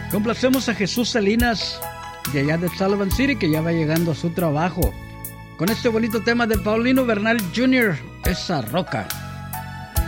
Complacemos a Jesús Salinas, de allá de Sullivan City, que ya va llegando a su trabajo, con este bonito tema de Paulino Bernal Jr., Esa Roca.